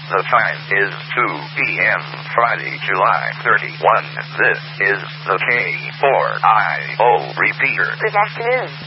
The time is 2 p.m. Friday, July 31. This is the K4IO repeater. Good afternoon.